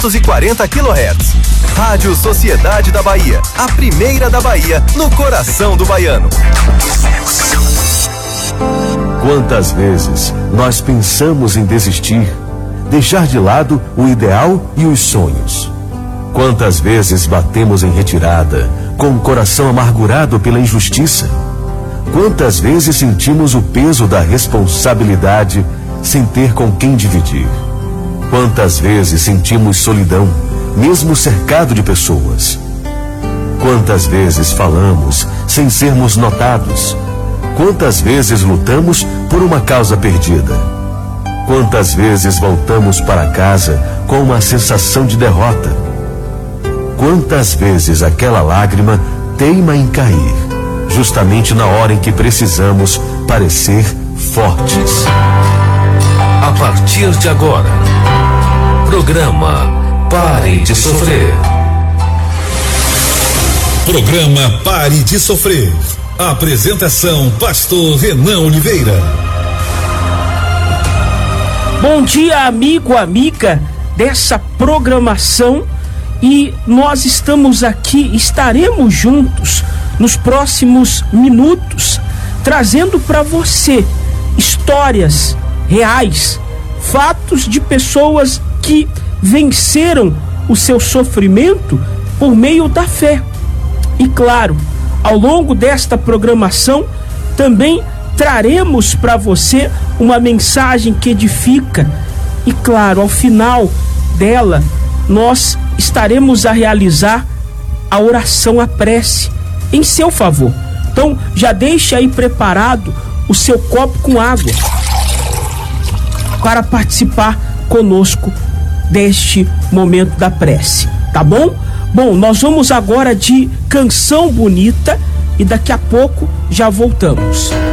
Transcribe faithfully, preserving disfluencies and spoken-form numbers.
e quarenta quilohertz. Rádio Sociedade da Bahia, a primeira da Bahia, no coração do baiano. Quantas vezes nós pensamos em desistir, deixar de lado o ideal e os sonhos? Quantas vezes batemos em retirada, com o coração amargurado pela injustiça? Quantas vezes sentimos o peso da responsabilidade sem ter com quem dividir? Quantas vezes sentimos solidão, mesmo cercado de pessoas? Quantas vezes falamos sem sermos notados? Quantas vezes lutamos por uma causa perdida? Quantas vezes voltamos para casa com uma sensação de derrota? Quantas vezes aquela lágrima teima em cair, justamente na hora em que precisamos parecer fortes? A partir de agora, programa Pare de Sofrer. Programa Pare de Sofrer. Apresentação Pastor Renan Oliveira. Bom dia, amigo, amiga dessa programação, e nós estamos aqui, estaremos juntos nos próximos minutos, trazendo para você histórias reais, fatos de pessoas que venceram o seu sofrimento por meio da fé. E claro, ao longo desta programação também traremos para você uma mensagem que edifica, e claro, ao final dela nós estaremos a realizar a oração, a prece em seu favor. Então já deixe aí preparado o seu copo com água para participar conosco deste momento da prece, tá bom? Bom, nós vamos agora de Canção Bonita e daqui a pouco já voltamos.